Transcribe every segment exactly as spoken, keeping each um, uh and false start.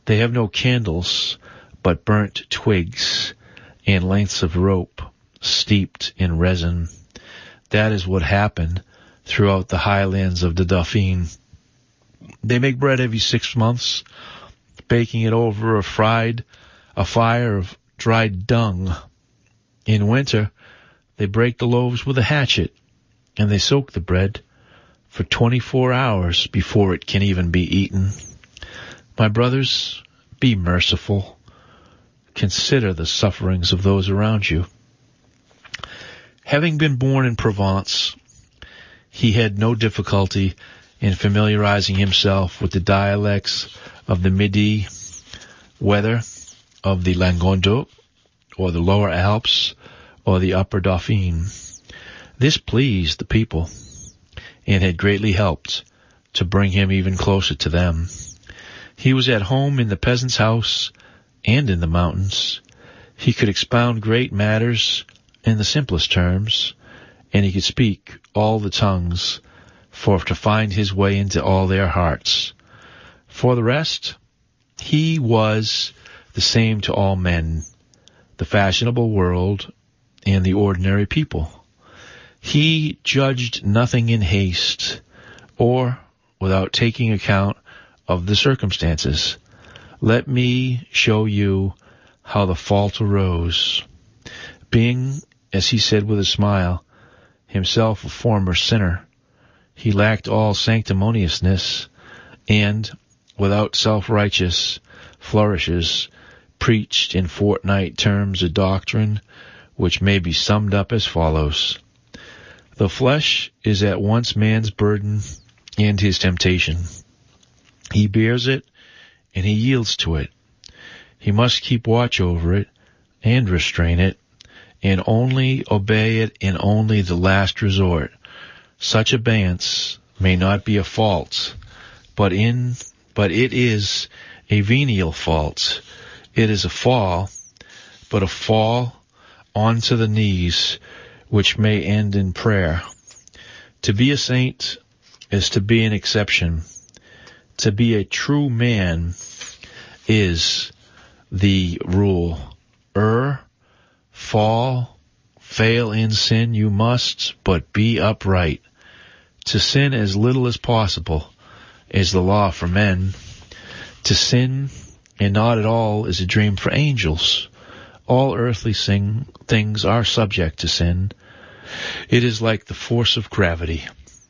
They have no candles, but burnt twigs and lengths of rope steeped in resin. That is what happened throughout the highlands of the Dauphiné. They make bread every six months, baking it over a fried, a fire of dried dung. In winter, they break the loaves with a hatchet, and they soak the bread for twenty-four hours before it can even be eaten. My brothers, be merciful. Consider the sufferings of those around you. Having been born in Provence, he had no difficulty in familiarizing himself with the dialects of the Midi, whether of the Languedoc, or the lower Alps, or the upper Dauphiné. This pleased the people, and had greatly helped to bring him even closer to them. He was at home in the peasant's house and in the mountains. He could expound great matters in the simplest terms, and he could speak all the tongues, for to find his way into all their hearts. For the rest, he was the same to all men, the fashionable world, and the ordinary people. He judged nothing in haste, or without taking account of the circumstances. Let me show you how the fault arose. Being, as he said with a smile, himself a former sinner, he lacked all sanctimoniousness, and, without self-righteous flourishes, preached in fortnight terms a doctrine which may be summed up as follows. The flesh is at once man's burden and his temptation. He bears it, and he yields to it. He must keep watch over it, and restrain it, and only obey it in only the last resort. Such abeyance may not be a fault, but in but it is a venial fault. It is a fall, but a fall onto the knees, which may end in prayer. To be a saint is to be an exception. To be a true man is the rule. Err, fall, fail in sin you must, but be upright. To sin as little as possible is the law for men. To sin and not at all is a dream for angels. All earthly sing, things are subject to sin. It is like the force of gravity.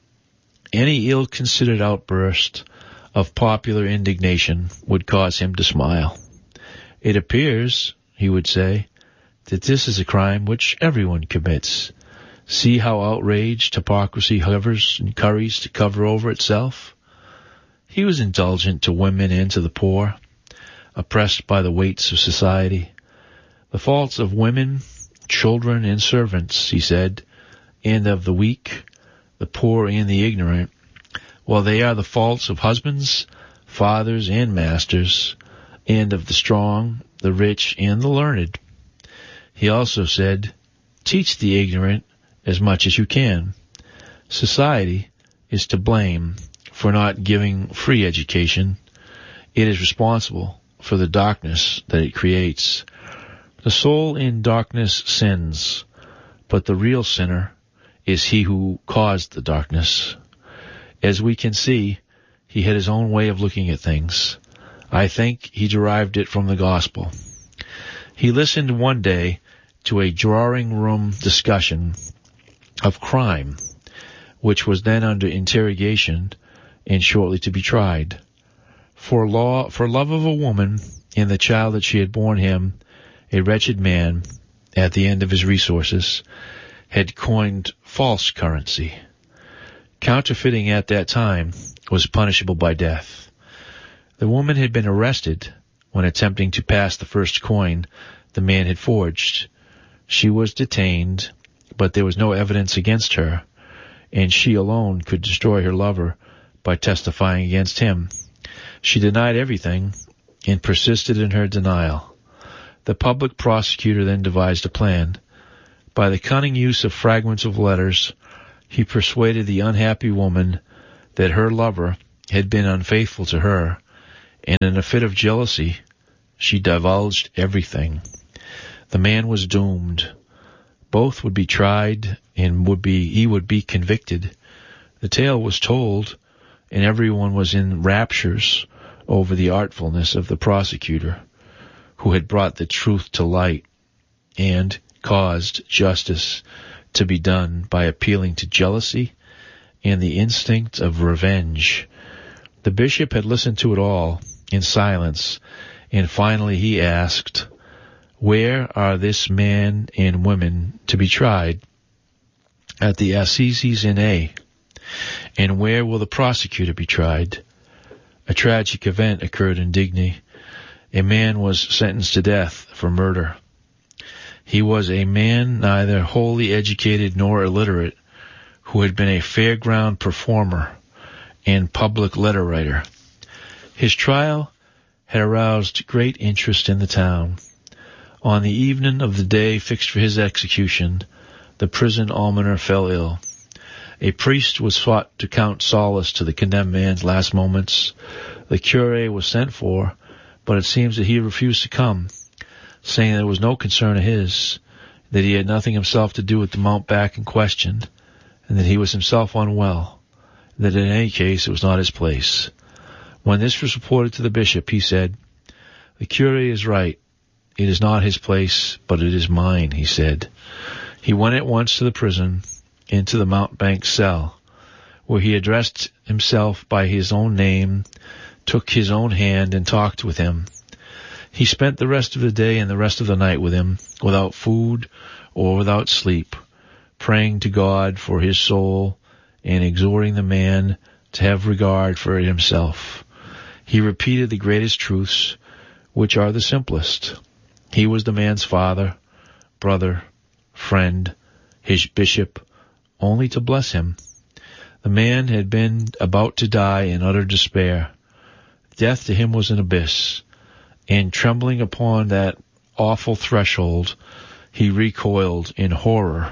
Any ill-considered outburst of popular indignation would cause him to smile. It appears, he would say, that this is a crime which everyone commits. See how outraged hypocrisy hovers and curries to cover over itself. He was indulgent to women and to the poor, oppressed by the weights of society. The faults of women, children, and servants, he said, and of the weak, the poor, and the ignorant, while they are the faults of husbands, fathers, and masters, and of the strong, the rich, and the learned. He also said, teach the ignorant as much as you can. Society is to blame for not giving free education. It is responsible for the darkness that it creates. The soul in darkness sins, but the real sinner is he who caused the darkness. As we can see, he had his own way of looking at things. I think he derived it from the gospel. He listened one day to a drawing-room discussion of crime, which was then under interrogation and shortly to be tried. For law, for love of a woman and the child that she had borne him, a wretched man, at the end of his resources, had coined false currency. Counterfeiting at that time was punishable by death. The woman had been arrested when attempting to pass the first coin the man had forged. She was detained, but there was no evidence against her, and she alone could destroy her lover by testifying against him. She denied everything and persisted in her denial. The public prosecutor then devised a plan. By the cunning use of fragments of letters, he persuaded the unhappy woman that her lover had been unfaithful to her, and in a fit of jealousy she divulged everything. The man was doomed. Both would be tried, and would be he would be convicted. The tale was told, and everyone was in raptures over the artfulness of the prosecutor, who had brought the truth to light and caused justice to be done by appealing to jealousy and the instinct of revenge. The bishop had listened to it all in silence, and finally he asked, "Where are this man and women to be tried?" "At the Assizes in A." "And where will the prosecutor be tried?" A tragic event occurred in Digny. A man was sentenced to death for murder. He was a man neither wholly educated nor illiterate, who had been a fairground performer and public letter writer. His trial had aroused great interest in the town. On the evening of the day fixed for his execution, the prison almoner fell ill. A priest was sought to count solace to the condemned man's last moments. The curé was sent for, but it seems that he refused to come, saying that it was no concern of his, that he had nothing himself to do with the mountebank in question, and that he was himself unwell, that in any case it was not his place. When this was reported to the bishop, he said, "The curé is right. It is not his place, but it is mine," he said. He went at once to the prison, into the mountebank cell, where he addressed himself by his own name, took his own hand, and talked with him. He spent the rest of the day and the rest of the night with him, without food or without sleep, praying to God for his soul and exhorting the man to have regard for it himself. He repeated the greatest truths, which are the simplest. He was the man's father, brother, friend, his bishop, only to bless him. The man had been about to die in utter despair. Death to him was an abyss, and trembling upon that awful threshold, he recoiled in horror.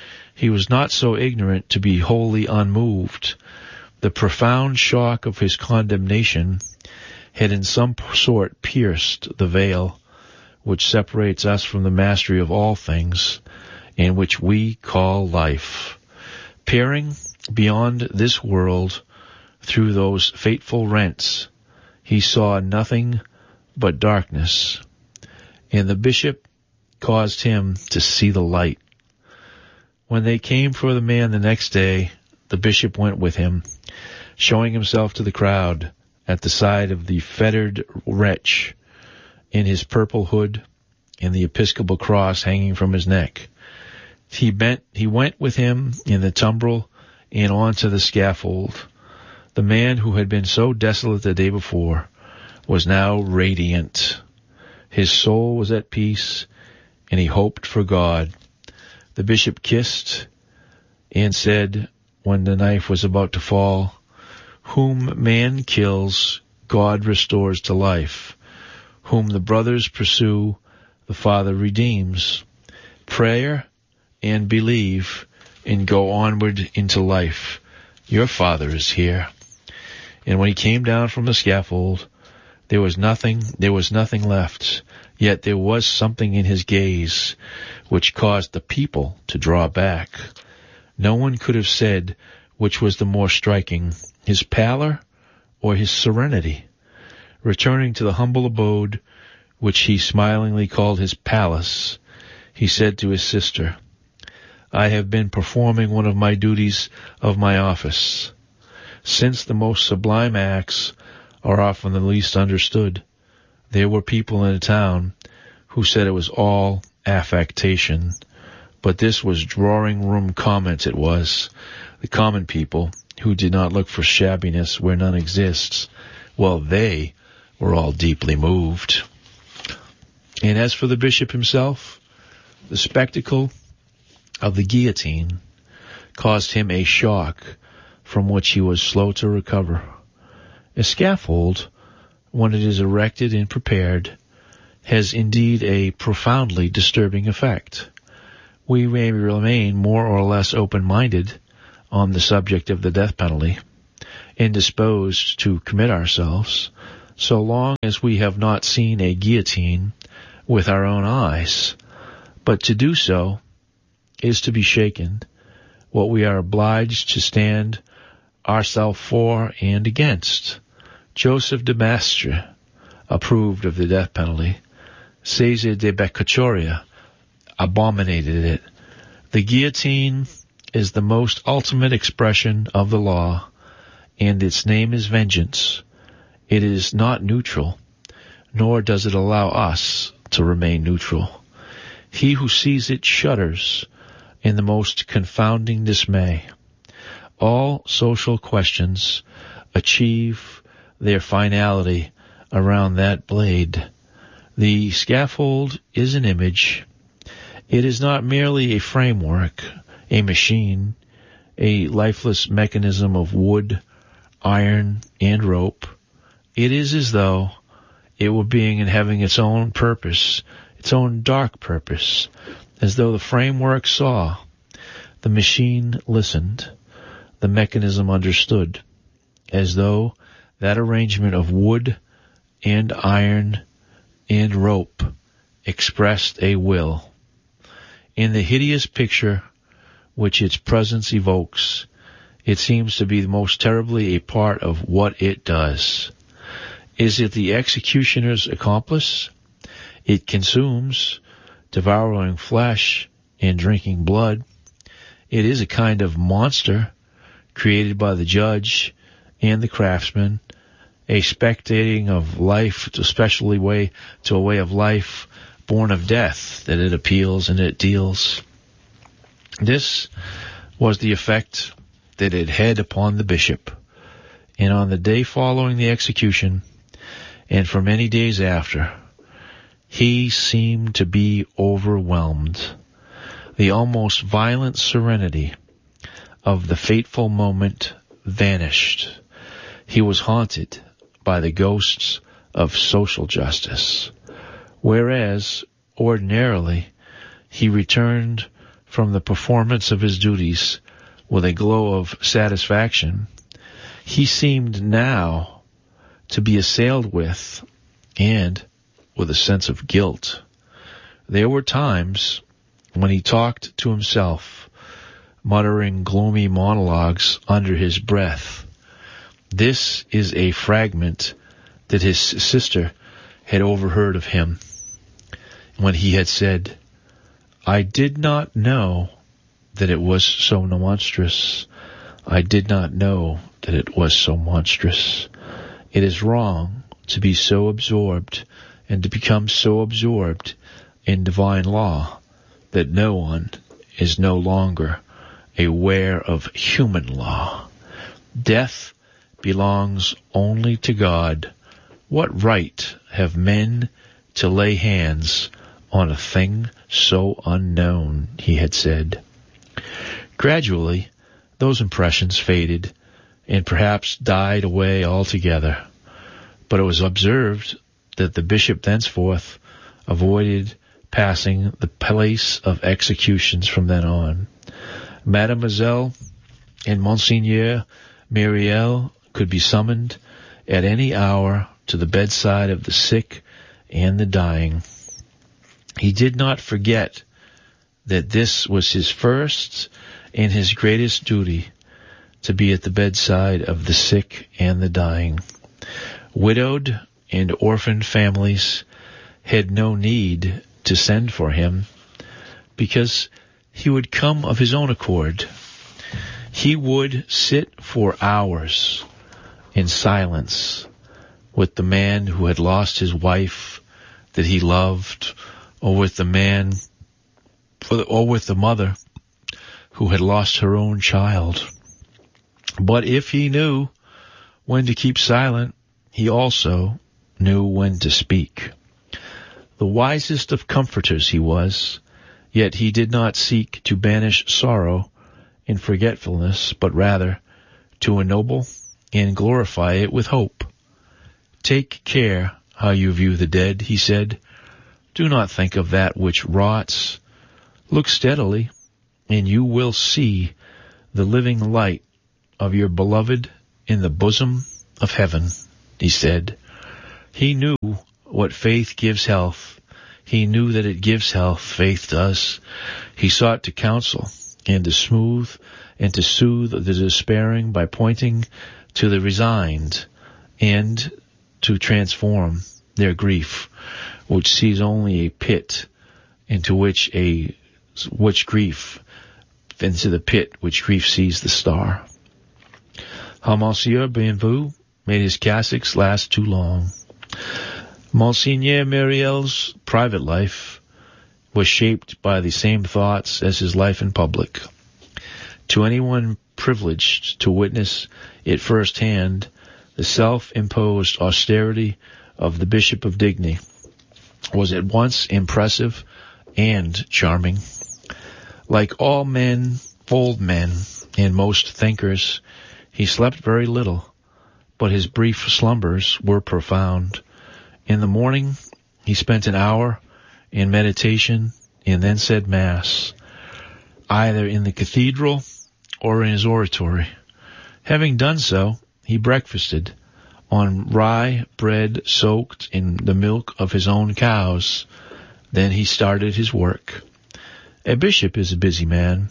He was not so ignorant to be wholly unmoved. The profound shock of his condemnation had in some sort pierced the veil which separates us from the mastery of all things, and which we call life. Peering beyond this world through those fateful rents, he saw nothing but darkness, and the bishop caused him to see the light. When they came for the man the next day, the bishop went with him, showing himself to the crowd at the side of the fettered wretch, in his purple hood and the episcopal cross hanging from his neck. He bent, he went with him in the tumbrel and onto the scaffold. The man who had been so desolate the day before was now radiant. His soul was at peace, and he hoped for God. The bishop kissed and said, when the knife was about to fall, "Whom man kills, God restores to life. Whom the brothers pursue, the Father redeems. Prayer and believe, and go onward into life. Your Father is here." And when he came down from the scaffold, there was nothing, there was nothing left. Yet there was something in his gaze which caused the people to draw back. No one could have said which was the more striking, his pallor or his serenity. Returning to the humble abode, which he smilingly called his palace, he said to his sister, "I have been performing one of my duties of my office." Since the most sublime acts are often the least understood, there were people in the town who said it was all affectation. But this was drawing-room comment, it was. The common people, who did not look for shabbiness where none exists, well, they were all deeply moved. And as for the bishop himself, the spectacle of the guillotine caused him a shock from which he was slow to recover. A scaffold, when it is erected and prepared, has indeed a profoundly disturbing effect. We may remain more or less open-minded on the subject of the death penalty, indisposed to commit ourselves, so long as we have not seen a guillotine with our own eyes. But to do so is to be shaken, what we are obliged to stand ourselves for and against. Joseph de Maistre approved of the death penalty. Cesar de Beccachoria abominated it. The guillotine is the most ultimate expression of the law, and its name is vengeance. It is not neutral, nor does it allow us to remain neutral. He who sees it shudders in the most confounding dismay. All social questions achieve their finality around that blade. The scaffold is an image. It is not merely a framework, a machine, a lifeless mechanism of wood, iron, and rope. It is as though it were being and having its own purpose, its own dark purpose, as though the framework saw, the machine listened, the mechanism understood, as though that arrangement of wood and iron and rope expressed a will. In the hideous picture which its presence evokes, it seems to be most terribly a part of what it does. Is it the executioner's accomplice? It consumes, devouring flesh and drinking blood. It is a kind of monster created by the judge and the craftsman, a spectating of life to especially way to a way of life born of death that it appeals and it deals. This was the effect that it had upon the bishop, and on the day following the execution, and for many days after, he seemed to be overwhelmed. The almost violent serenity of the fateful moment vanished. He was haunted by the ghosts of social justice, whereas ordinarily he returned from the performance of his duties with a glow of satisfaction. He seemed now to be assailed with, and with a sense of guilt. There were times when he talked to himself, muttering gloomy monologues under his breath. This is a fragment that his sister had overheard of him, when he had said, "I did not know that it was so monstrous. I did not know that it was so monstrous. It is wrong to be so absorbed and to become so absorbed in divine law that no one is no longer aware of human law. Death belongs only to God. What right have men to lay hands on a thing so unknown?" he had said. Gradually, those impressions faded and perhaps died away altogether, but it was observed that the bishop thenceforth avoided passing the place of executions from then on. Mademoiselle and Monseigneur Myriel could be summoned at any hour to the bedside of the sick and the dying. He did not forget that this was his first and his greatest duty, to be at the bedside of the sick and the dying. Widowed and orphaned families had no need to send for him, because he would come of his own accord. He would sit for hours in silence with the man who had lost his wife that he loved, or with the man, or with the mother who had lost her own child. But if he knew when to keep silent, he also knew when to speak. The wisest of comforters he was, yet he did not seek to banish sorrow in forgetfulness, but rather to ennoble and glorify it with hope. "Take care how you view the dead," he said. "Do not think of that which rots. Look steadily, and you will see the living light of your beloved in the bosom of heaven," he said. He knew what faith gives health. He knew that it gives health, faith does. He sought to counsel and to smooth and to soothe the despairing by pointing to the resigned and to transform their grief, which sees only a pit into which a which grief into the pit which grief sees the star. How Monsieur Bienvenu made his cassocks last too long. Monseigneur Myriel's private life was shaped by the same thoughts as his life in public. To anyone privileged to witness it firsthand, the self-imposed austerity of the Bishop of Digne was at once impressive and charming. Like all men, old men, and most thinkers, he slept very little, but his brief slumbers were profound. In the morning, he spent an hour in meditation and then said Mass, either in the cathedral or in his oratory. Having done so, he breakfasted on rye bread soaked in the milk of his own cows. Then he started his work. A bishop is a busy man.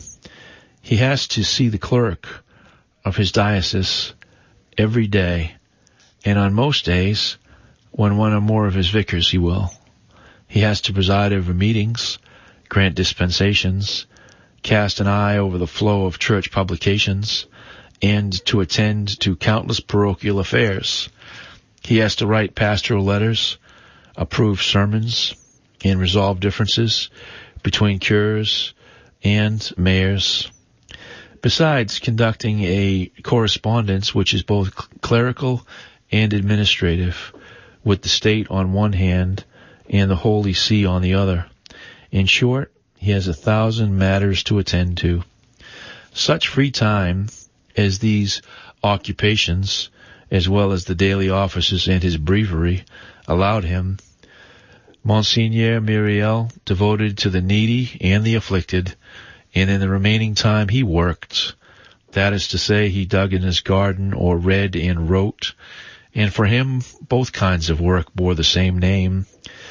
He has to see the clerk of his diocese every day, and on most days, when one or more of his vicars he will. He has to preside over meetings, grant dispensations, cast an eye over the flow of church publications, and to attend to countless parochial affairs. He has to write pastoral letters, approve sermons, and resolve differences between cures and mayors. Besides conducting a correspondence which is both clerical and administrative, with the state on one hand and the Holy See on the other. In short, he has a thousand matters to attend to. Such free time as these occupations, as well as the daily offices and his breviary, allowed him, Monseigneur Myriel devoted to the needy and the afflicted, and in the remaining time he worked. That is to say, he dug in his garden or read and wrote, and for him both kinds of work bore the same name.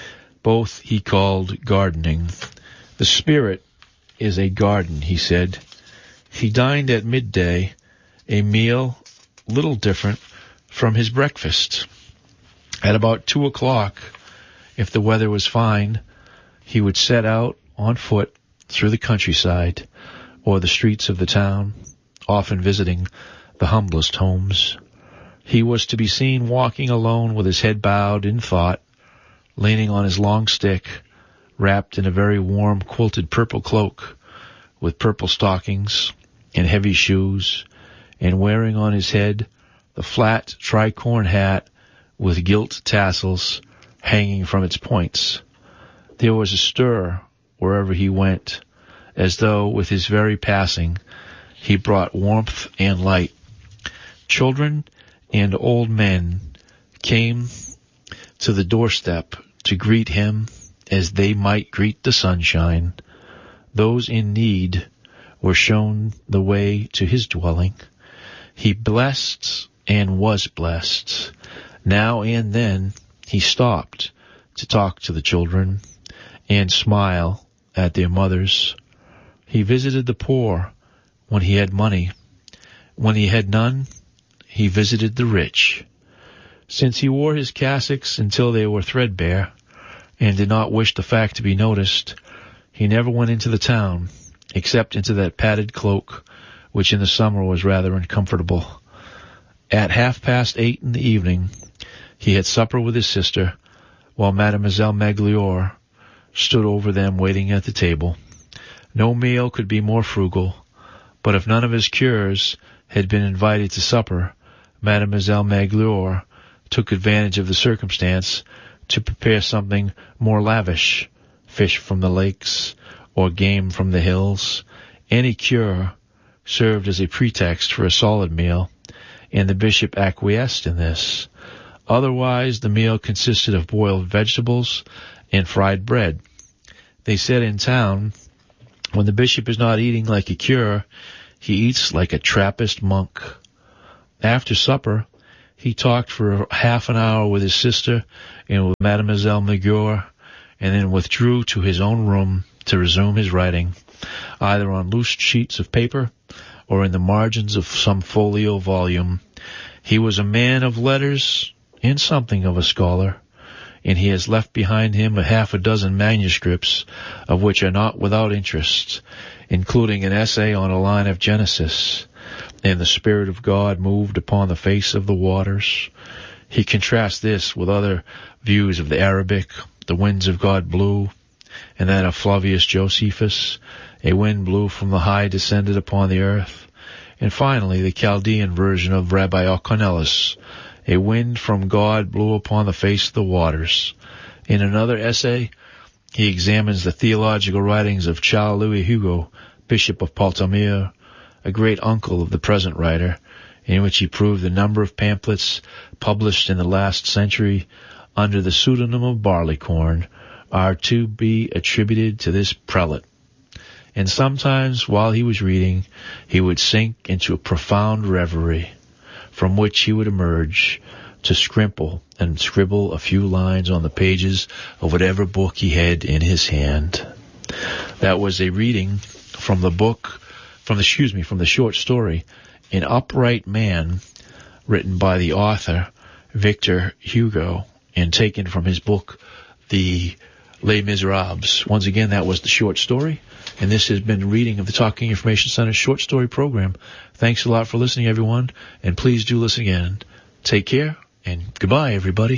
Both he called gardening. The spirit is a garden, he said. He dined at midday, a meal little different from his breakfast. At about two o'clock, if the weather was fine, he would set out on foot through the countryside or the streets of the town, often visiting the humblest homes. He was to be seen walking alone with his head bowed in thought, leaning on his long stick, wrapped in a very warm quilted purple cloak, with purple stockings and heavy shoes, and wearing on his head the flat tricorn hat with gilt tassels hanging from its points. There was a stir wherever he went, as though with his very passing he brought warmth and light. Children and old men came to the doorstep to greet him as they might greet the sunshine. Those in need were shown the way to his dwelling. He blessed and was blessed. Now and then he stopped to talk to the children and smile at their mothers. He visited the poor when he had money. When he had none, he visited the rich. Since he wore his cassocks until they were threadbare, and did not wish the fact to be noticed, he never went into the town, except into that padded cloak, which in the summer was rather uncomfortable. At half past eight in the evening, he had supper with his sister, while Mademoiselle Magloire stood over them waiting at the table. No meal could be more frugal, but if none of his cures had been invited to supper, Mademoiselle Magloire took advantage of the circumstance to prepare something more lavish, fish from the lakes or game from the hills. Any cure served as a pretext for a solid meal, and the bishop acquiesced in this. Otherwise, the meal consisted of boiled vegetables and fried bread. They said in town, when the bishop is not eating like a cure, he eats like a Trappist monk. After supper, He talked for half an hour with his sister and with Mademoiselle Megure, and then withdrew to his own room to resume his writing, either on loose sheets of paper or in the margins of some folio volume. He was a man of letters and something of a scholar, and he has left behind him a half a dozen manuscripts, of which are not without interest, including an essay on a line of Genesis, and the Spirit of God moved upon the face of the waters. He contrasts this with other views of the Arabic. The winds of God blew, and then of Flavius Josephus, a wind blew from the high, descended upon the earth. And finally, the Chaldean version of Rabbi Orconellus, a wind from God blew upon the face of the waters. In another essay, he examines the theological writings of Charles Louis Hugo, Bishop of Paltamir, a great uncle of the present writer, in which he proved the number of pamphlets published in the last century under the pseudonym of Barleycorn are to be attributed to this prelate. And sometimes, while he was reading, he would sink into a profound reverie, from which he would emerge to scrimple and scribble a few lines on the pages of whatever book he had in his hand. That was a reading from the book, from the, excuse me, from the short story, An Upright Man, written by the author, Victor Hugo, and taken from his book, The Les Miserables. Once again, that was the short story, and this has been a reading of the Talking Information Center short story program. Thanks a lot for listening, everyone, and please do listen again. Take care, and goodbye, everybody.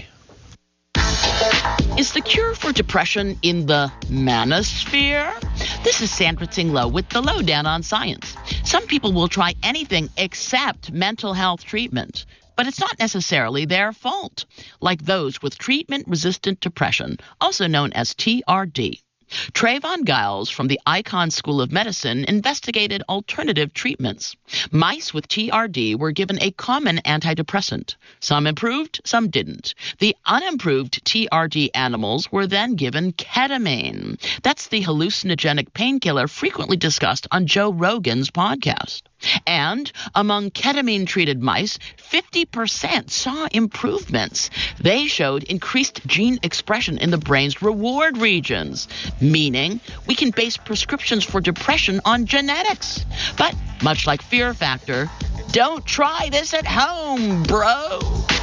Is the cure for depression in the manosphere? This is Sandra Tinglow with the Lowdown on Science. Some people will try anything except mental health treatment, but it's not necessarily their fault, like those with treatment-resistant depression, also known as T R D. Trayvon Giles from the Icahn School of Medicine investigated alternative treatments. Mice with T R D were given a common antidepressant. Some improved, some didn't. The unimproved T R D animals were then given ketamine. That's the hallucinogenic painkiller frequently discussed on Joe Rogan's podcast. And among ketamine-treated mice, fifty percent saw improvements. They showed increased gene expression in the brain's reward regions, meaning we can base prescriptions for depression on genetics. But much like Fear Factor, don't try this at home, bro.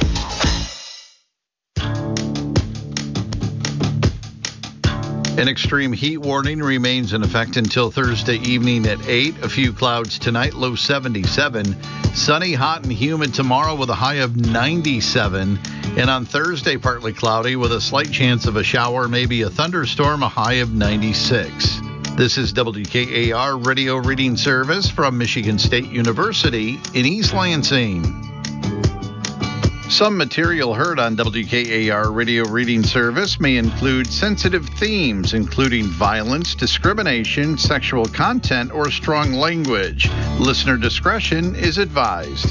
An extreme heat warning remains in effect until Thursday evening at eight. A few clouds tonight, low seventy-seven. Sunny, hot, and humid tomorrow with a high of ninety-seven. And on Thursday, partly cloudy with a slight chance of a shower, maybe a thunderstorm, a high of ninety-six. This is W K A R Radio Reading Service from Michigan State University in East Lansing. Some material heard on W K A R Radio Reading Service may include sensitive themes, including violence, discrimination, sexual content, or strong language. Listener discretion is advised.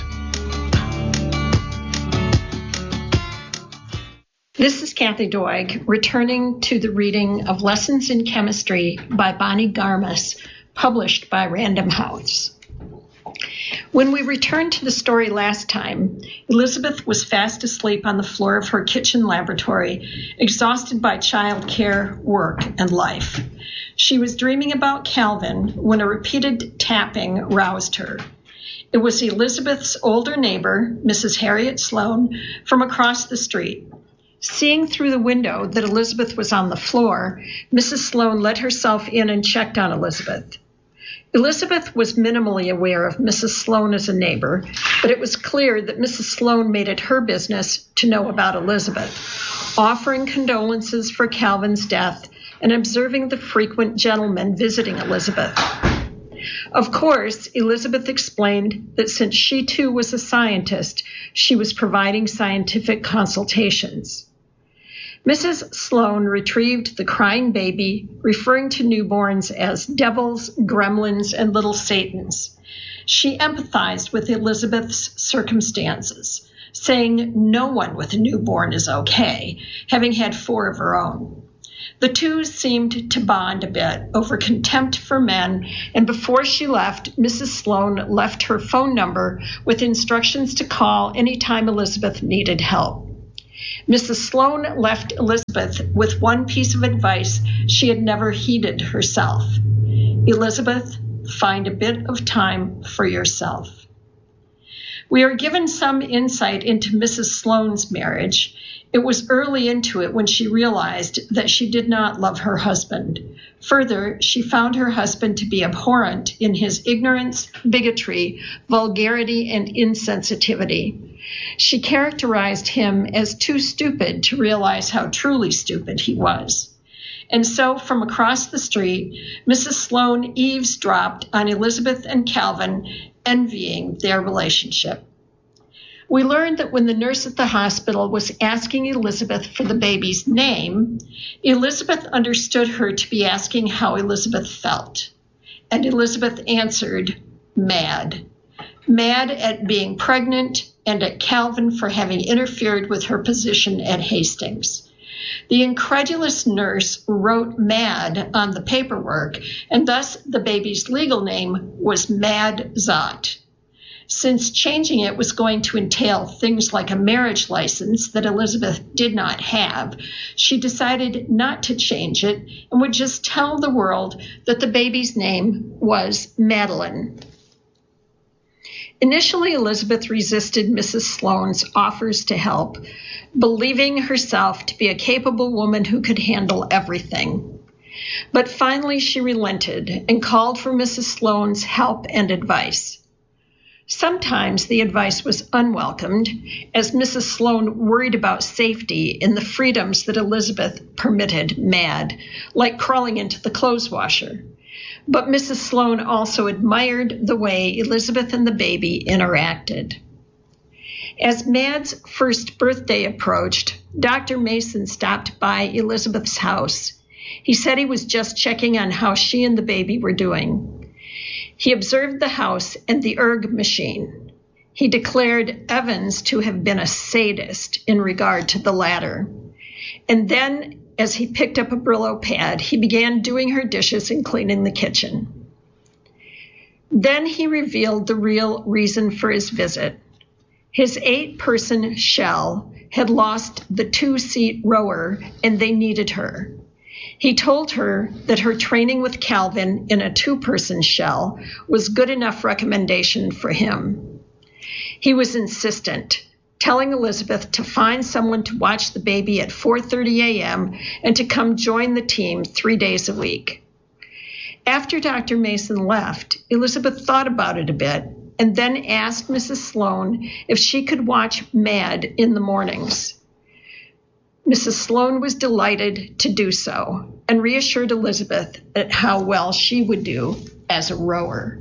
This is Kathy Doig, returning to the reading of Lessons in Chemistry by Bonnie Garmus, published by Random House. When we returned to the story last time, Elizabeth was fast asleep on the floor of her kitchen laboratory, exhausted by childcare, work, and life. She was dreaming about Calvin when a repeated tapping roused her. It was Elizabeth's older neighbor, Missus Harriet Sloan, from across the street. Seeing through the window that Elizabeth was on the floor, Missus Sloan let herself in and checked on Elizabeth. Elizabeth was minimally aware of Missus Sloan as a neighbor, but it was clear that Missus Sloan made it her business to know about Elizabeth, offering condolences for Calvin's death and observing the frequent gentlemen visiting Elizabeth. Of course, Elizabeth explained that since she too was a scientist, she was providing scientific consultations. Missus Sloan retrieved the crying baby, referring to newborns as devils, gremlins, and little satans. She empathized with Elizabeth's circumstances, saying no one with a newborn is okay, having had four of her own. The two seemed to bond a bit over contempt for men, and before she left, Missus Sloan left her phone number with instructions to call anytime Elizabeth needed help. Missus Sloan left Elizabeth with one piece of advice she had never heeded herself. Elizabeth, find a bit of time for yourself. We are given some insight into Missus Sloan's marriage. It was early into it when she realized that she did not love her husband. Further, she found her husband to be abhorrent in his ignorance, bigotry, vulgarity, and insensitivity. She characterized him as too stupid to realize how truly stupid he was. And so, from across the street, Missus Sloan eavesdropped on Elizabeth and Calvin, envying their relationship. We learned that when the nurse at the hospital was asking Elizabeth for the baby's name, Elizabeth understood her to be asking how Elizabeth felt. And Elizabeth answered, mad. Mad at being pregnant and at Calvin for having interfered with her position at Hastings. The incredulous nurse wrote Mad on the paperwork, and thus the baby's legal name was Mad Zott. Since changing it was going to entail things like a marriage license that Elizabeth did not have, she decided not to change it and would just tell the world that the baby's name was Madeline. Initially, Elizabeth resisted Missus Sloan's offers to help, believing herself to be a capable woman who could handle everything. But finally, she relented and called for Missus Sloan's help and advice. Sometimes the advice was unwelcomed, as Missus Sloan worried about safety in the freedoms that Elizabeth permitted Mad, like crawling into the clothes washer. But Missus Sloan also admired the way Elizabeth and the baby interacted. As Mad's first birthday approached, Doctor Mason stopped by Elizabeth's house. He said he was just checking on how she and the baby were doing. He observed the house and the erg machine. He declared Evans to have been a sadist in regard to the latter. And then, as he picked up a Brillo pad, he began doing her dishes and cleaning the kitchen. Then he revealed the real reason for his visit. His eight-person shell had lost the two-seat rower, and they needed her. He told her that her training with Calvin in a two-person shell was good enough recommendation for him. He was insistent, telling Elizabeth to find someone to watch the baby at four thirty a.m. and to come join the team three days a week. After Doctor Mason left, Elizabeth thought about it a bit and then asked Missus Sloan if she could watch Mad in the mornings. Missus Sloan was delighted to do so and reassured Elizabeth at how well she would do as a rower.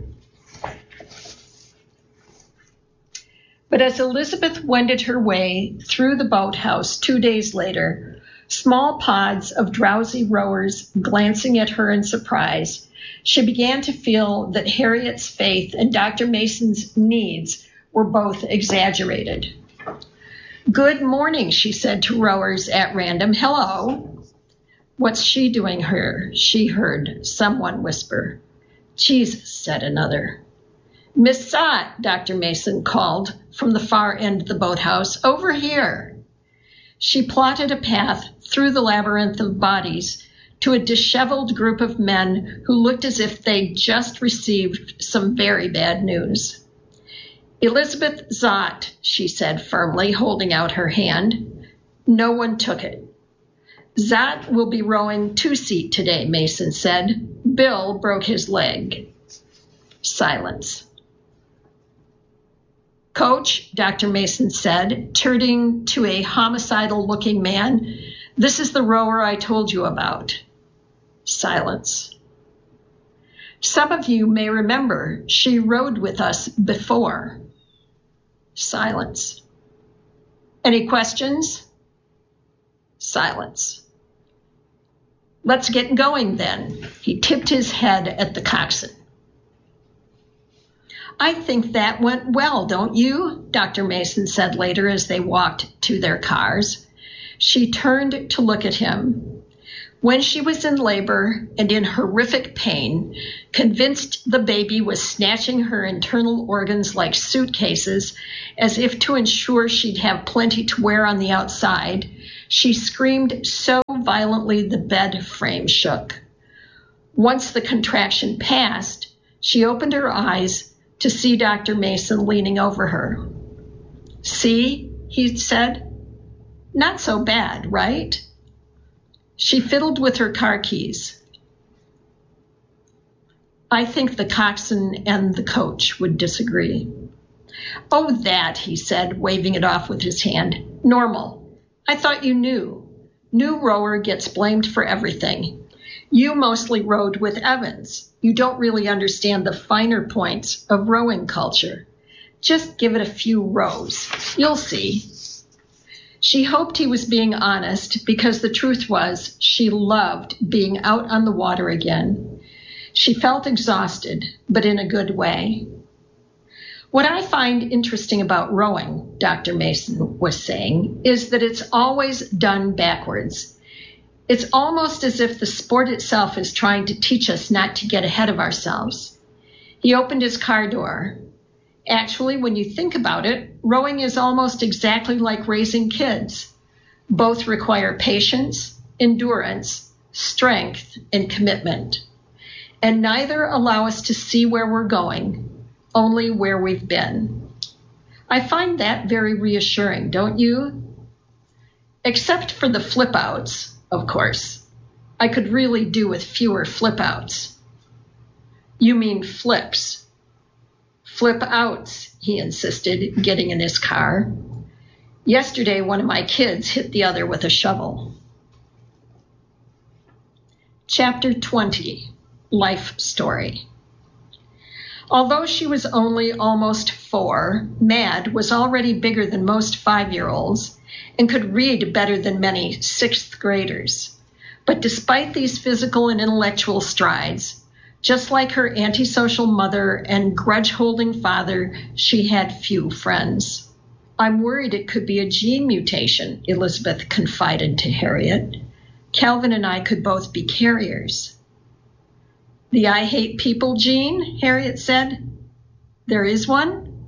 But as Elizabeth wended her way through the boathouse two days later, small pods of drowsy rowers glancing at her in surprise, she began to feel that Harriet's faith and Doctor Mason's needs were both exaggerated. "Good morning," she said to rowers at random. "Hello." "What's she doing here?" she heard someone whisper. "Jesus," said another. "Miss Sott," Doctor Mason called from the far end of the boathouse, "over here." She plotted a path through the labyrinth of bodies to a disheveled group of men who looked as if they'd just received some very bad news. "Elizabeth Zott," she said firmly, holding out her hand. No one took it. "Zott will be rowing two-seat today," Mason said. "Bill broke his leg." Silence. "Coach," Doctor Mason said, turning to a homicidal-looking man, "this is the rower I told you about." Silence. "Some of you may remember she rowed with us before." Silence. "Any questions?" Silence. "Let's get going then." He tipped his head at the coxswain. "I think that went well, don't you?" Doctor Mason said later as they walked to their cars. She turned to look at him. When she was in labor and in horrific pain, convinced the baby was snatching her internal organs like suitcases, as if to ensure she'd have plenty to wear on the outside, she screamed so violently the bed frame shook. Once the contraction passed, she opened her eyes to see Doctor Mason leaning over her. "See," he said, "not so bad, right?" She fiddled with her car keys. "I think the coxswain and the coach would disagree." "Oh, that," he said, waving it off with his hand. "Normal. I thought you knew. New rower gets blamed for everything. You mostly rowed with Evans. You don't really understand the finer points of rowing culture. Just give it a few rows. You'll see." She hoped he was being honest because the truth was she loved being out on the water again. She felt exhausted, but in a good way. "What I find interesting about rowing," Doctor Mason was saying, "is that it's always done backwards. It's almost as if the sport itself is trying to teach us not to get ahead of ourselves." He opened his car door. "Actually, when you think about it, rowing is almost exactly like raising kids. Both require patience, endurance, strength, and commitment. And neither allow us to see where we're going, only where we've been. I find that very reassuring, don't you? Except for the flip-outs, of course. I could really do with fewer flip-outs." "You mean flips." "Flip-outs," he insisted, getting in his car. "Yesterday, one of my kids hit the other with a shovel." Chapter twenty, Life Story. Although she was only almost four, Mad was already bigger than most five-year-olds and could read better than many sixth graders. But despite these physical and intellectual strides, just like her antisocial mother and grudge-holding father, she had few friends. "I'm worried it could be a gene mutation," Elizabeth confided to Harriet. "Calvin and I could both be carriers." "The I hate people gene," Harriet said. "There is one?"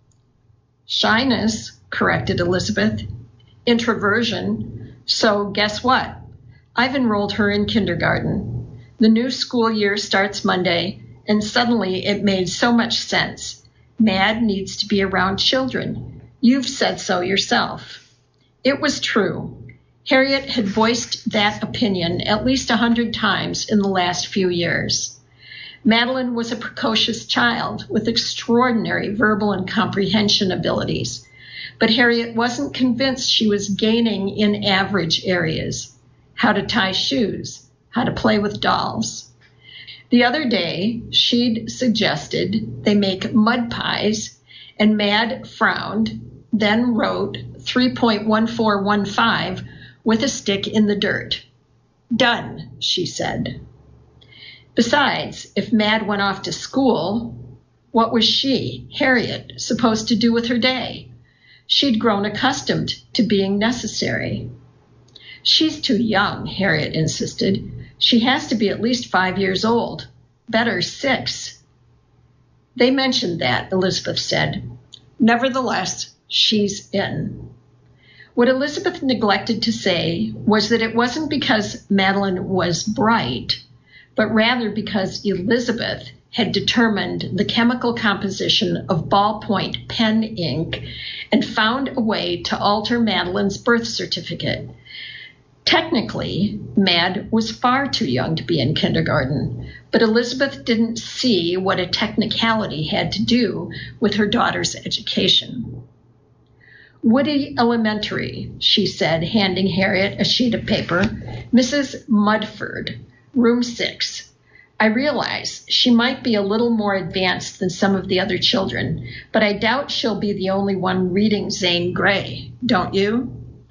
"Shyness," corrected Elizabeth. "Introversion. So guess what? I've enrolled her in kindergarten. The new school year starts Monday, and suddenly it made so much sense. Mad needs to be around children. You've said so yourself." It was true. Harriet had voiced that opinion at least a hundred times in the last few years. Madeline was a precocious child with extraordinary verbal and comprehension abilities, but Harriet wasn't convinced she was gaining in average areas: how to tie shoes, how to play with dolls. The other day, she'd suggested they make mud pies, and Mad frowned, then wrote three point one four one five with a stick in the dirt. "Done," she said. Besides, if Mad went off to school, what was she, Harriet, supposed to do with her day? She'd grown accustomed to being necessary. "She's too young," Harriet insisted. "She has to be at least five years old. Better six." "They mentioned that," Elizabeth said. "Nevertheless, she's in." What Elizabeth neglected to say was that it wasn't because Madeline was bright, but rather because Elizabeth had determined the chemical composition of ballpoint pen ink and found a way to alter Madeline's birth certificate. Technically, Mad was far too young to be in kindergarten, but Elizabeth didn't see what a technicality had to do with her daughter's education. "Woody Elementary," she said, handing Harriet a sheet of paper. "Missus Mudford, room six. I realize she might be a little more advanced than some of the other children, but I doubt she'll be the only one reading Zane Grey, don't you?"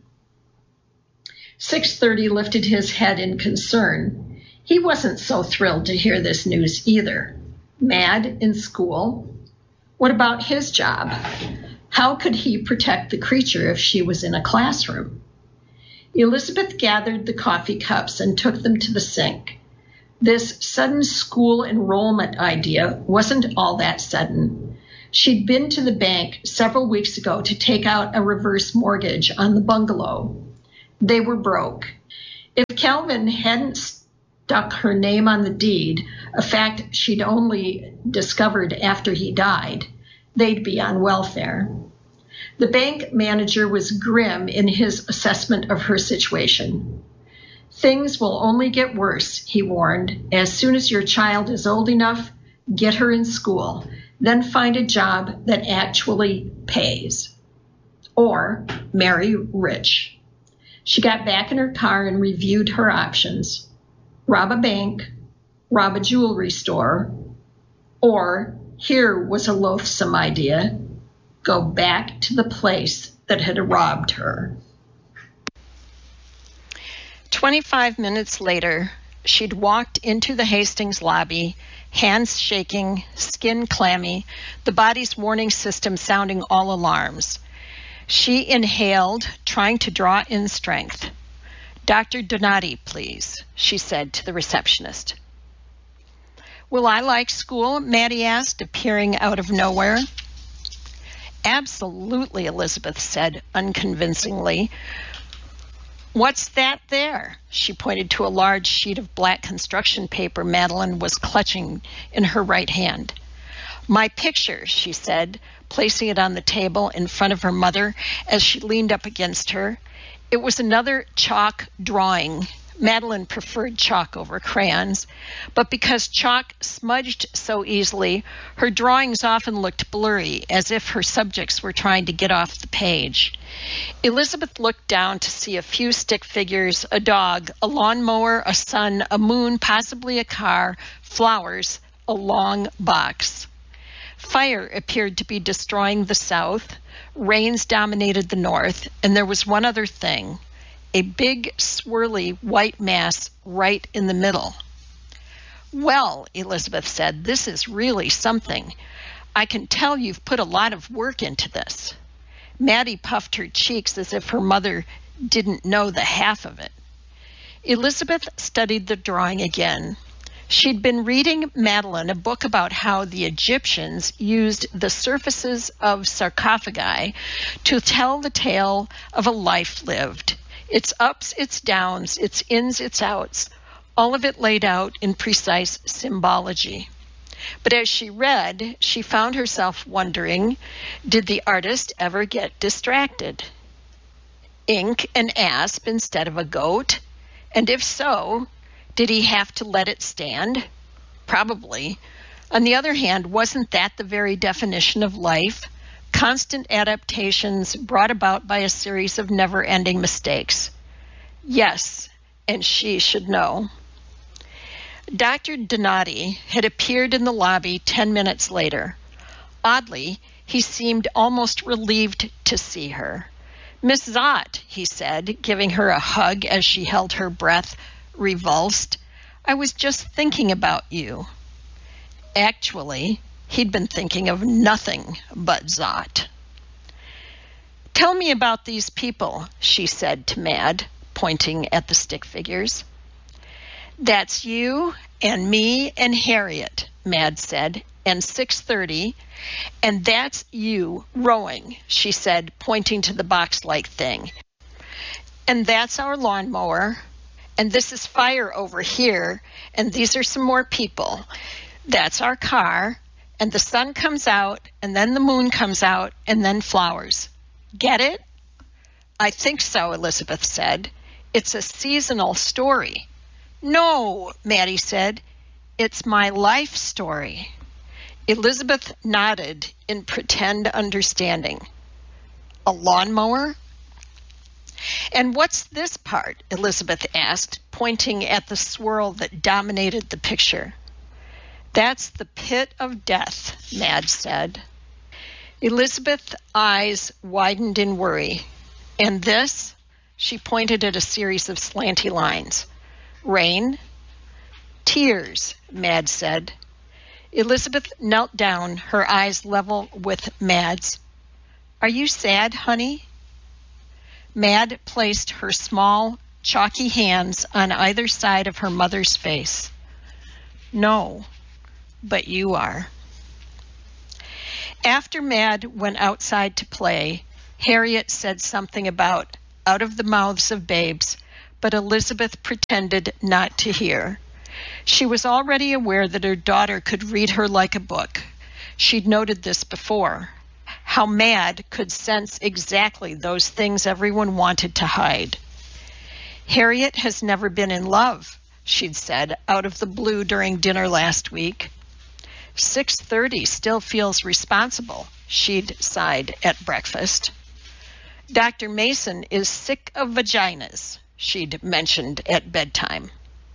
six thirty lifted his head in concern. He wasn't so thrilled to hear this news either. Mad in school? What about his job? How could he protect the creature if she was in a classroom? Elizabeth gathered the coffee cups and took them to the sink. This sudden school enrollment idea wasn't all that sudden. She'd been to the bank several weeks ago to take out a reverse mortgage on the bungalow. They were broke. If Calvin hadn't stuck her name on the deed, a fact she'd only discovered after he died, they'd be on welfare. The bank manager was grim in his assessment of her situation. Things will only get worse, he warned. As soon as your child is old enough, get her in school, then find a job that actually pays. Or marry rich. She got back in her car and reviewed her options. Rob a bank, rob a jewelry store, or, here was a loathsome idea, go back to the place that had robbed her. Twenty-five minutes later, she'd walked into the Hastings lobby, hands shaking, skin clammy, the body's warning system sounding all alarms. She inhaled, trying to draw in strength. "Doctor Donati, please," she said to the receptionist. "Will I like school?" Maddie asked, appearing out of nowhere. "Absolutely," Elizabeth said unconvincingly. "What's that there?" She pointed to a large sheet of black construction paper Madeline was clutching in her right hand. "My picture," she said, placing it on the table in front of her mother as she leaned up against her. It was another chalk drawing. Madeline preferred chalk over crayons, but because chalk smudged so easily, her drawings often looked blurry, as if her subjects were trying to get off the page. Elizabeth looked down to see a few stick figures, a dog, a lawnmower, a sun, a moon, possibly a car, flowers, a long box. Fire appeared to be destroying the south, rains dominated the north, and there was one other thing. A big, swirly white mass right in the middle. "Well," Elizabeth said, "this is really something. I can tell you've put a lot of work into this." Maddie puffed her cheeks as if her mother didn't know the half of it. Elizabeth studied the drawing again. She'd been reading Madeline a book about how the Egyptians used the surfaces of sarcophagi to tell the tale of a life lived. Its ups, its downs, its ins, its outs, all of it laid out in precise symbology. But as she read, she found herself wondering, did the artist ever get distracted? Ink an asp instead of a goat? And if so, did he have to let it stand? Probably. On the other hand, wasn't that the very definition of life? Constant adaptations brought about by a series of never-ending mistakes. Yes, and she should know. Doctor Donati had appeared in the lobby ten minutes later. Oddly, he seemed almost relieved to see her. "Miss Zott," he said, giving her a hug as she held her breath, revulsed, "I was just thinking about you." Actually, he'd been thinking of nothing but Zott. "Tell me about these people," she said to Mad, pointing at the stick figures. "That's you and me and Harriet," Mad said, "and six thirty, and that's you rowing," she said, pointing to the box-like thing. "And that's our lawnmower, and this is fire over here, and these are some more people. That's our car, and the sun comes out, and then the moon comes out, and then flowers. Get it?" "I think so," Elizabeth said. "It's a seasonal story." "No," Maddie said. "It's my life story." Elizabeth nodded in pretend understanding. "A lawnmower?" "And what's this part?" Elizabeth asked, pointing at the swirl that dominated the picture. "That's the pit of death," Mad said. Elizabeth's eyes widened in worry. "And this?" She pointed at a series of slanty lines. "Rain?" "Tears," Mad said. Elizabeth knelt down, her eyes level with Mad's. "Are you sad, honey?" Mad placed her small, chalky hands on either side of her mother's face. No, but you are. After Mad went outside to play, Harriet said something about out of the mouths of babes, but Elizabeth pretended not to hear. She was already aware that her daughter could read her like a book. She'd noted this before, how Mad could sense exactly those things everyone wanted to hide. Harriet has never been in love, she'd said out of the blue during dinner last week. six thirty still feels responsible, she'd sighed at breakfast. Doctor Mason is sick of vaginas, she'd mentioned at bedtime.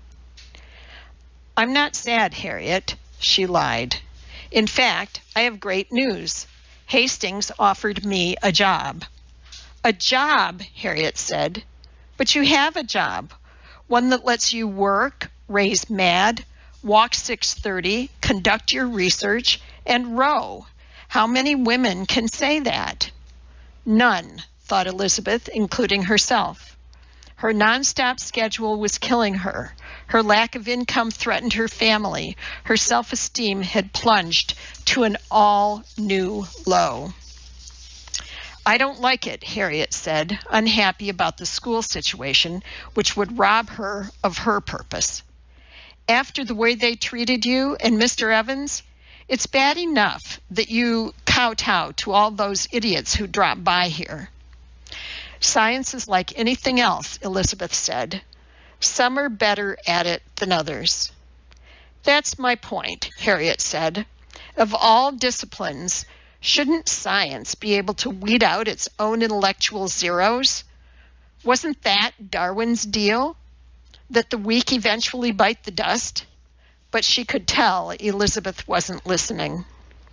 I'm not sad, Harriet, she lied. In fact, I have great news. Hastings offered me a job. A job, Harriet said. But you have a job, one that lets you work, raise Mad, walk six thirty, conduct your research, and row. How many women can say that? None, thought Elizabeth, including herself. Her nonstop schedule was killing her. Her lack of income threatened her family. Her self-esteem had plunged to an all-new low. I don't like it, Harriet said, unhappy about the school situation, which would rob her of her purpose. After the way they treated you and Mister Evans, it's bad enough that you kowtow to all those idiots who drop by here. Science is like anything else, Elizabeth said. Some are better at it than others. That's my point, Harriet said. Of all disciplines, shouldn't science be able to weed out its own intellectual zeros? Wasn't that Darwin's deal? That the weak eventually bite the dust? But she could tell Elizabeth wasn't listening.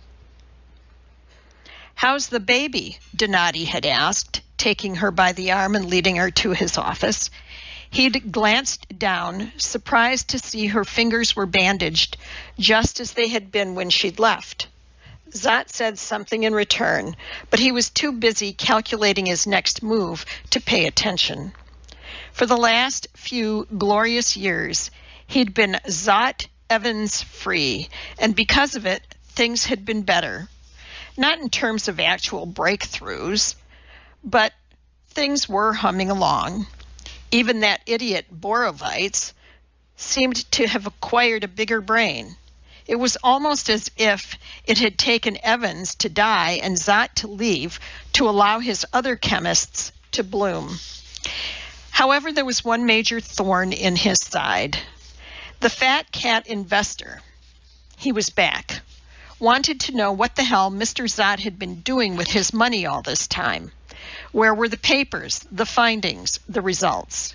How's the baby? Donati had asked, taking her by the arm and leading her to his office. He'd glanced down, surprised to see her fingers were bandaged, just as they had been when she'd left. Zot said something in return, but he was too busy calculating his next move to pay attention. For the last few glorious years, he'd been Zot Evans free, and because of it, things had been better. Not in terms of actual breakthroughs, but things were humming along. Even that idiot Borovites seemed to have acquired a bigger brain. It was almost as if it had taken Evans to die and Zot to leave to allow his other chemists to bloom. However, there was one major thorn in his side. The fat cat investor, he was back, wanted to know what the hell Mister Zot had been doing with his money all this time. Where were the papers, the findings, the results?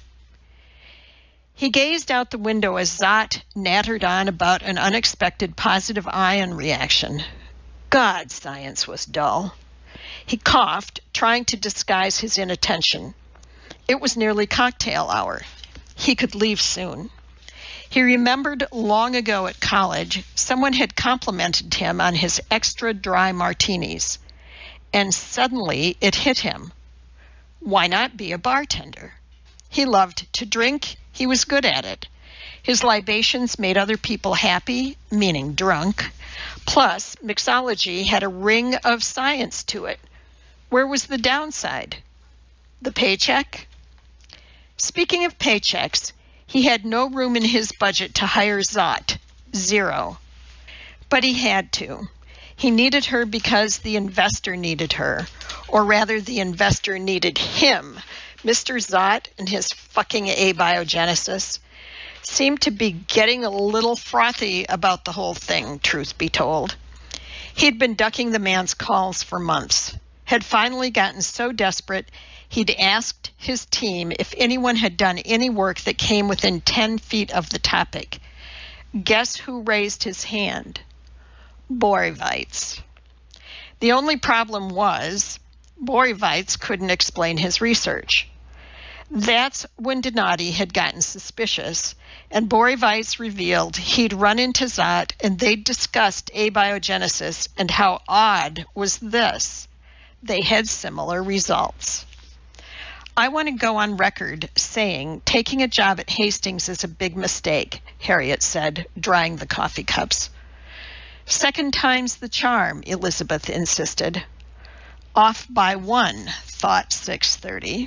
He gazed out the window as Zot nattered on about an unexpected positive ion reaction. God, science was dull. He coughed, trying to disguise his inattention. It was nearly cocktail hour. He could leave soon. He remembered long ago at college, someone had complimented him on his extra dry martinis. And suddenly it hit him. Why not be a bartender? He loved to drink. He was good at it. His libations made other people happy, meaning drunk. Plus, mixology had a ring of science to it. Where was the downside? The paycheck? Speaking of paychecks, he had no room in his budget to hire Zot. Zero. But he had to. He needed her because the investor needed her. Or rather, the investor needed him. Mister Zot and his fucking abiogenesis seemed to be getting a little frothy about the whole thing, truth be told. He'd been ducking the man's calls for months, had finally gotten so desperate he'd asked his team if anyone had done any work that came within ten feet of the topic. Guess who raised his hand? Borovites. The only problem was Borovites couldn't explain his research. That's when Donati had gotten suspicious, and Borovites revealed he'd run into Zot and they'd discussed abiogenesis, and how odd was this? They had similar results. I want to go on record saying taking a job at Hastings is a big mistake, Harriet said, drying the coffee cups. Second time's the charm, Elizabeth insisted. Off by one, thought six thirty.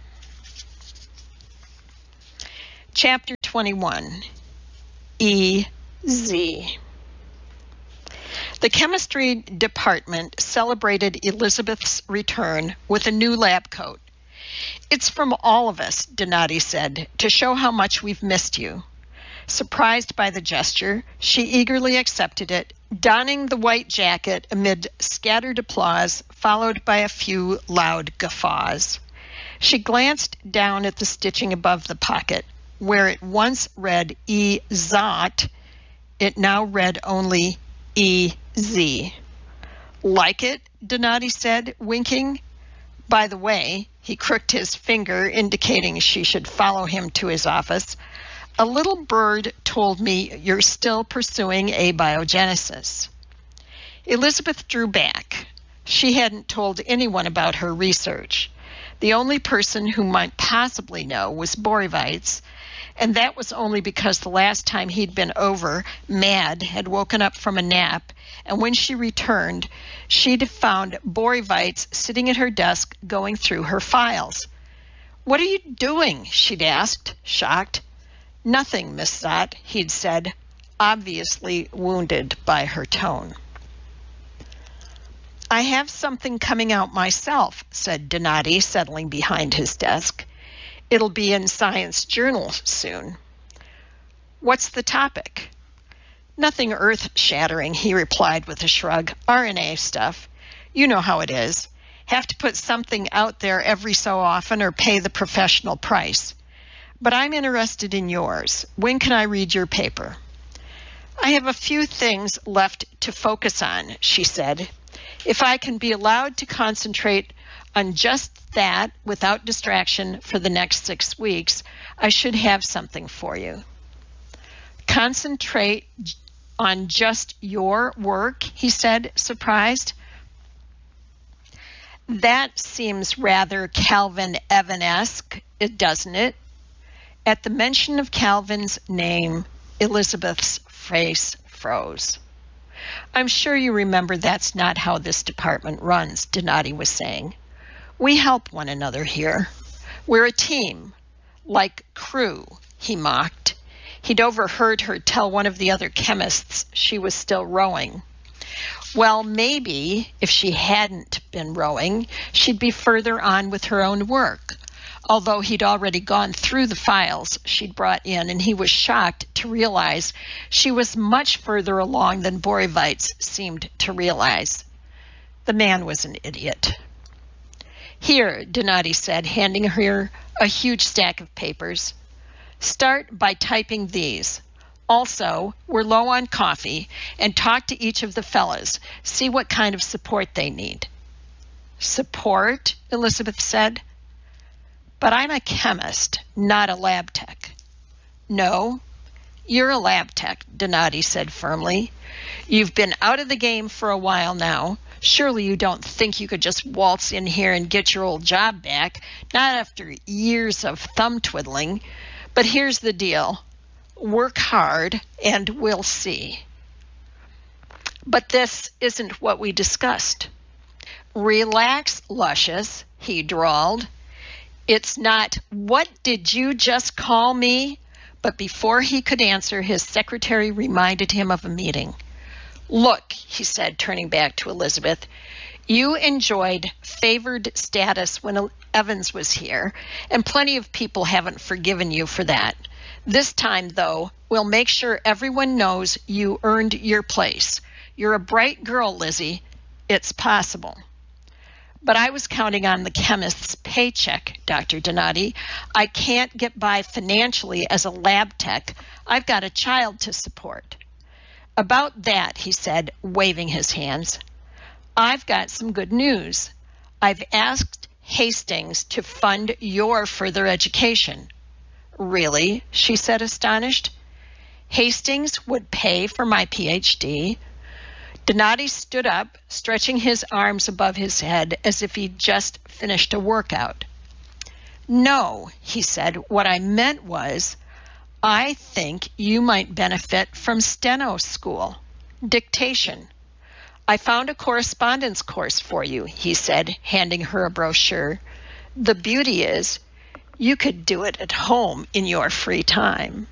Chapter twenty-one, E Z. The chemistry department celebrated Elizabeth's return with a new lab coat. It's from all of us, Donati said, to show how much we've missed you. Surprised by the gesture, she eagerly accepted it, donning the white jacket amid scattered applause, followed by a few loud guffaws. She glanced down at the stitching above the pocket. Where it once read E Z O T, it now read only E Z. Like it? Donati said, winking. By the way, he crooked his finger, indicating she should follow him to his office. A little bird told me you're still pursuing abiogenesis. Elizabeth drew back. She hadn't told anyone about her research. The only person who might possibly know was Borowiec, and that was only because the last time he'd been over, Mad had woken up from a nap, and when she returned, she'd found Borowiec sitting at her desk going through her files. "What are you doing?" she'd asked, shocked. "Nothing, Miss Zott," he'd said, obviously wounded by her tone. "I have something coming out myself," said Donati, settling behind his desk. "It'll be in Science Journal soon." "What's the topic?" "Nothing earth-shattering," he replied with a shrug. R N A stuff. You know how it is. Have to put something out there every so often or pay the professional price. But I'm interested in yours. When can I read your paper?" "I have a few things left to focus on," she said. "If I can be allowed to concentrate on just that without distraction for the next six weeks, I should have something for you." "Concentrate on just your work?" he said, surprised. "That seems rather Calvin Evan-esque, doesn't it?" At the mention of Calvin's name, Elizabeth's face froze. "I'm sure you remember that's not how this department runs," Donati was saying. "We help one another here. We're a team, like crew," he mocked. He'd overheard her tell one of the other chemists she was still rowing. Well, maybe if she hadn't been rowing, she'd be further on with her own work. Although he'd already gone through the files she'd brought in, and he was shocked to realize she was much further along than Borowiec seemed to realize. The man was an idiot. "Here," Donati said, handing her a huge stack of papers. "Start by typing these. Also, we're low on coffee, and talk to each of the fellas. See what kind of support they need." "Support?" Elizabeth said. "But I'm a chemist, not a lab tech." "No, you're a lab tech," Donati said firmly. "You've been out of the game for a while now. Surely you don't think you could just waltz in here and get your old job back, not after years of thumb twiddling. But here's the deal. Work hard, and we'll see." "But this isn't what we discussed." "Relax, Luscious," he drawled. "It's not, 'What did you just call me?'" But before he could answer, his secretary reminded him of a meeting. "Look," he said, turning back to Elizabeth, "you enjoyed favored status when Evans was here, and plenty of people haven't forgiven you for that. This time, though, we'll make sure everyone knows you earned your place. You're a bright girl, Lizzie. It's possible." "But I was counting on the chemist's paycheck, Doctor Donati. I can't get by financially as a lab tech. I've got a child to support." "About that," he said, waving his hands, "I've got some good news. I've asked Hastings to fund your further education." "Really?" she said, astonished. "Hastings would pay for my P H D? Donati stood up, stretching his arms above his head as if he'd just finished a workout. No, he said, what I meant was, I think you might benefit from steno school, dictation. I found a correspondence course for you, he said, handing her a brochure. The beauty is, you could do it at home in your free time.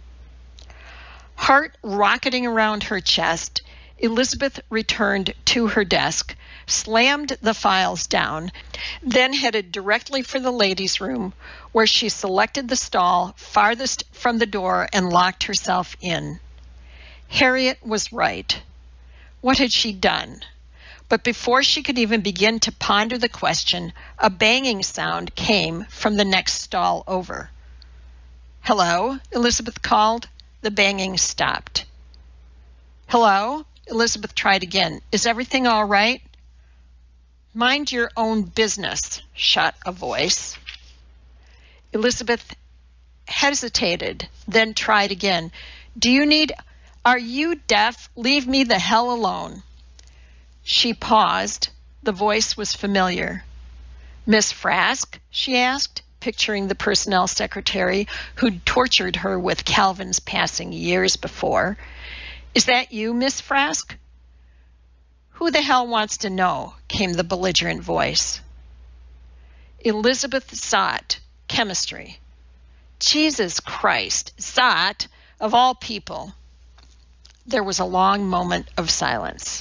Heart rocketing around her chest, Elizabeth returned to her desk, slammed the files down, then headed directly for the ladies' room, where she selected the stall farthest from the door and locked herself in. Harriet was right. What had she done? But before she could even begin to ponder the question, a banging sound came from the next stall over. "Hello?" Elizabeth called. The banging stopped. "Hello?" Elizabeth tried again. "Is everything all right?" "Mind your own business," shot a voice. Elizabeth hesitated, then tried again. "Do you need... Are you deaf? Leave me the hell alone." She paused. The voice was familiar. "Miss Frask?" she asked, picturing the personnel secretary who'd tortured her with Calvin's passing years before. "Is that you, Miss Frask?" "Who the hell wants to know?" came the belligerent voice. Elizabeth Zott, chemistry. Jesus Christ, Zott, of all people. There was a long moment of silence.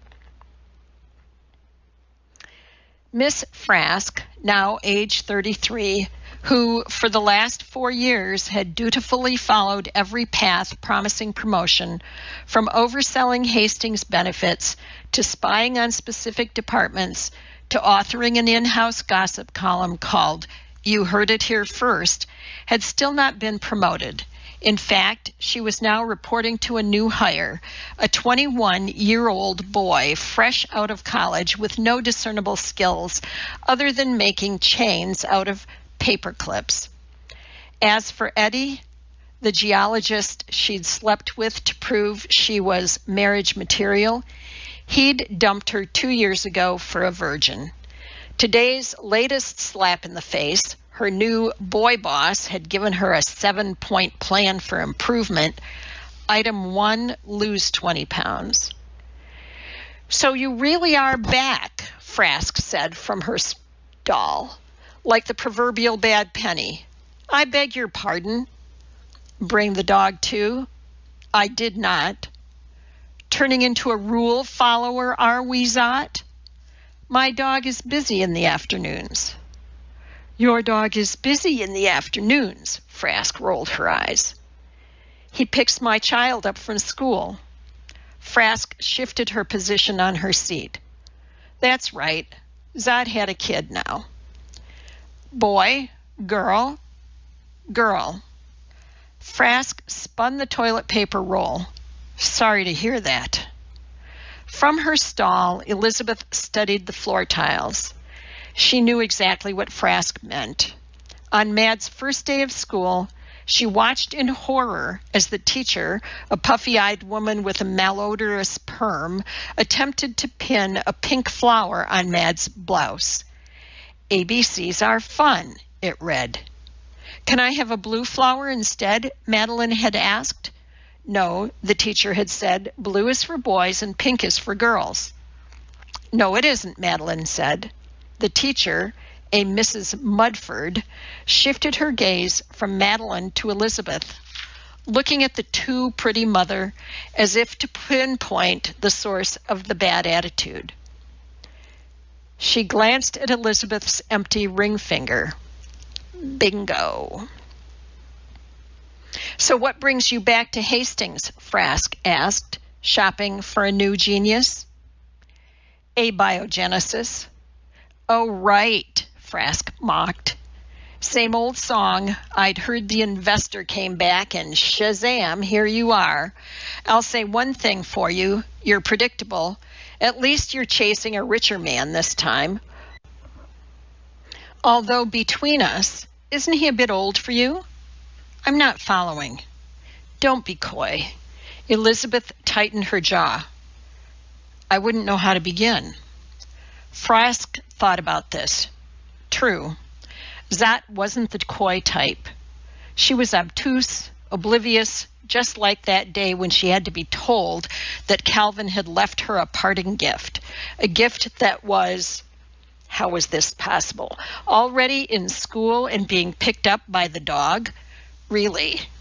Miss Frask, now age thirty-three, who for the last four years had dutifully followed every path promising promotion, from overselling Hastings benefits to spying on specific departments to authoring an in-house gossip column called You Heard It Here First, had still not been promoted. In fact, she was now reporting to a new hire, a twenty-one-year-old boy fresh out of college with no discernible skills other than making chains out of paper clips. As for Eddie, the geologist she'd slept with to prove she was marriage material, he'd dumped her two years ago for a virgin. Today's latest slap in the face, her new boy boss had given her a seven-point plan for improvement. Item one, lose twenty pounds. "So you really are back," Frask said from her stall, like the proverbial bad penny. "I beg your pardon." "Bring the dog too?" "I did not." "Turning into a rule follower, are we, Zott?" "My dog is busy in the afternoons." "Your dog is busy in the afternoons," Frask rolled her eyes. "He picks my child up from school." Frask shifted her position on her seat. "That's right. Zott had a kid now." "Boy? Girl?" "Girl." Frask spun the toilet paper roll. "Sorry to hear that." From her stall, Elizabeth studied the floor tiles. She knew exactly what Frask meant. On Mad's first day of school, she watched in horror as the teacher, a puffy-eyed woman with a malodorous perm, attempted to pin a pink flower on Mad's blouse. "A B Cs are fun," it read. "Can I have a blue flower instead?" Madeline had asked. "No," the teacher had said, "blue is for boys and pink is for girls." "No, it isn't," Madeline said. The teacher, a Missus Mudford, shifted her gaze from Madeline to Elizabeth, looking at the too pretty mother as if to pinpoint the source of the bad attitude. She glanced at Elizabeth's empty ring finger. Bingo. "So what brings you back to Hastings?" Frask asked, shopping for a new genius. "Abiogenesis." "Oh, right," Frask mocked. "Same old song. I'd heard the investor came back and shazam, here you are. I'll say one thing for you. You're predictable. At least you're chasing a richer man this time. Although between us, isn't he a bit old for you?" "I'm not following." "Don't be coy." Elizabeth tightened her jaw. "I wouldn't know how to begin." Frask thought about this. True. Zat wasn't the coy type. She was obtuse, oblivious, just like that day when she had to be told that Calvin had left her a parting gift, a gift that was, how was this possible, already in school and being picked up by the dog? Really?